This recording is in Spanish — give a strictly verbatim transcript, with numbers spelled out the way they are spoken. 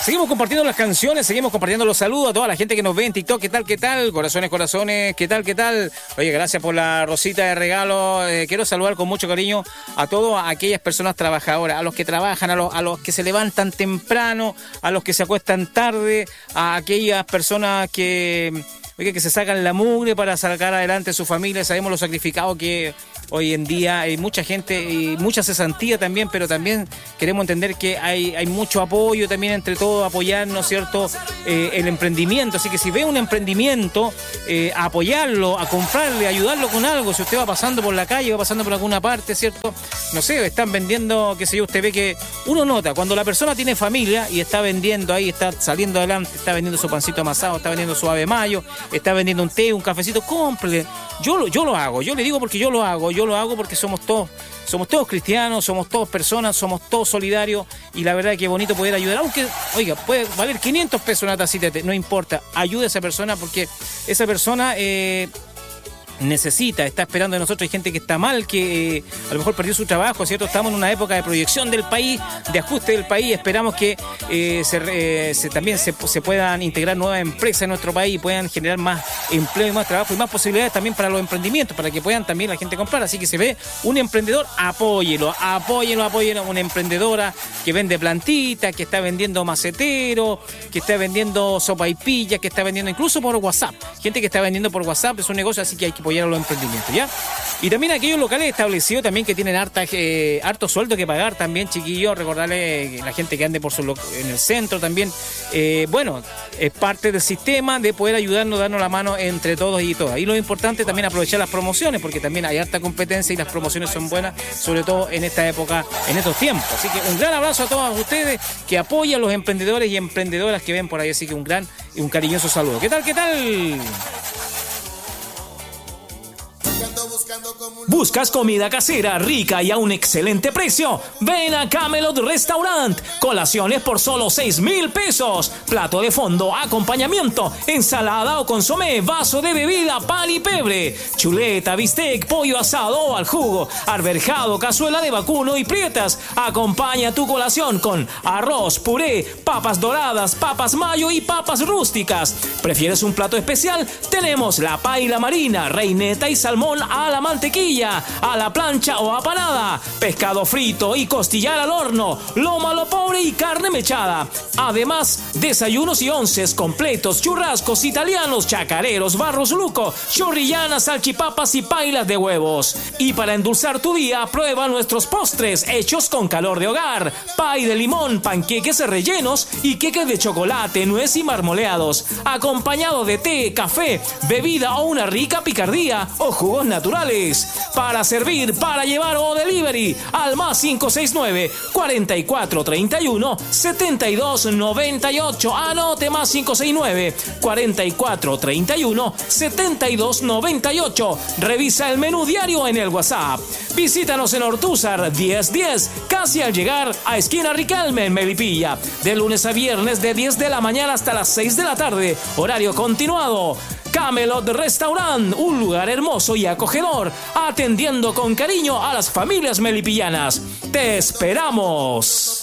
Seguimos compartiendo las canciones, seguimos compartiendo los saludos a toda la gente que nos ve en TikTok. ¿Qué tal, qué tal? Corazones, corazones, ¿qué tal, qué tal? Oye, gracias por la rosita de regalo. Eh, quiero saludar con mucho cariño a todas aquellas personas trabajadoras, a los que trabajan, a los, a los que se levantan temprano, a los que se acuestan tarde, a aquellas personas que, oye, que se sacan la mugre para sacar adelante a su familia. Sabemos lo sacrificado que hoy en día hay mucha gente y mucha cesantía también, pero también queremos entender que hay, hay mucho apoyo también entre todos, apoyar, ¿no es cierto?, eh, el emprendimiento. Así que si ve un emprendimiento, eh, a apoyarlo, a comprarle, a ayudarlo con algo. Si usted va pasando por la calle, va pasando por alguna parte, ¿cierto? No sé, están vendiendo, qué sé yo, usted ve que uno nota, cuando la persona tiene familia y está vendiendo ahí, está saliendo adelante, está vendiendo su pancito amasado, está vendiendo su ave mayo, está vendiendo un té, un cafecito, cómprele. Yo lo, yo lo hago, yo le digo porque yo lo hago, yo lo hago porque somos todos, somos todos cristianos, somos todos personas, somos todos solidarios y la verdad es que es bonito poder ayudar, aunque, oiga, puede valer quinientos pesos una tacita de té, no importa, ayude a esa persona porque esa persona eh, necesita, está esperando de nosotros. Hay gente que está mal, que eh, a lo mejor perdió su trabajo, ¿cierto? Estamos en una época de proyección del país, de ajuste del país. Esperamos que eh, se, eh, se, también se, se puedan integrar nuevas empresas en nuestro país y puedan generar más empleo y más trabajo y más posibilidades también para los emprendimientos, para que puedan también la gente comprar. Así que se ve un emprendedor, apóyelo, apóyelo, apóyelo. Una emprendedora que vende plantitas, que está vendiendo macetero, que está vendiendo sopaipillas, que está vendiendo incluso por WhatsApp. Gente que está vendiendo por WhatsApp, es un negocio, así que hay que apoyar a los emprendimientos, ¿ya? Y también aquellos locales establecidos también que tienen harta, eh, harto sueldo que pagar también, chiquillos, recordarle a la gente que ande por su en el centro también, eh, bueno, es parte del sistema de poder ayudarnos, darnos la mano entre todos y todas. Y lo importante también aprovechar las promociones, porque también hay harta competencia y las promociones son buenas, sobre todo en esta época, en estos tiempos. Así que un gran abrazo a todos ustedes que apoyan a los emprendedores y emprendedoras que ven por ahí, así que un gran y un cariñoso saludo. ¿Qué tal, qué tal? ¿Buscas comida casera, rica y a un excelente precio? Ven a Camelot Restaurant. Colaciones por solo seis mil pesos. Plato de fondo, acompañamiento, ensalada o consomé, vaso de bebida, pan y pebre. Chuleta, bistec, pollo asado o al jugo, arberjado, cazuela de vacuno y prietas. Acompaña tu colación con arroz, puré, papas doradas, papas mayo y papas rústicas. ¿Prefieres un plato especial? Tenemos la paila marina, reineta y salmón a la mantequilla, a la plancha o apanada, pescado frito y costillar al horno, lomo a lo pobre y carne mechada. Además, desayunos y onces completos, churrascos italianos, chacareros, barros luco, chorrillanas, salchipapas y pailas de huevos. Y para endulzar tu día, prueba nuestros postres hechos con calor de hogar, pay de limón, panqueques rellenos y queques de chocolate, nuez y marmoleados, acompañado de té, café, bebida o una rica picardía o jugos naturales. Para servir, para llevar o delivery al más cinco seis nueve, cuarenta y cuatro treinta y uno, setenta y dos noventa y ocho. Anote más cinco seis nueve, cuarenta y cuatro treinta y uno, setenta y dos noventa y ocho. Revisa el menú diario en el WhatsApp. Visítanos en Ortúzar diez diez, casi al llegar a esquina Riquelme en Melipilla. De lunes a viernes de diez de la mañana hasta las seis de la tarde. Horario continuado. Camelot Restaurant, un lugar hermoso y acogedor, atendiendo con cariño a las familias melipillanas. ¡Te esperamos!